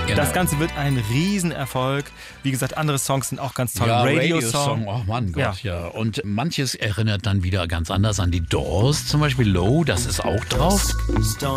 Genau. Das Ganze wird ein Riesenerfolg. Wie gesagt, andere Songs sind auch ganz toll. Ja, Radio-Song. Oh Mann, Gott, ja. Und manches erinnert dann wieder ganz anders an die Doors. Zum Beispiel Low, das ist auch drauf.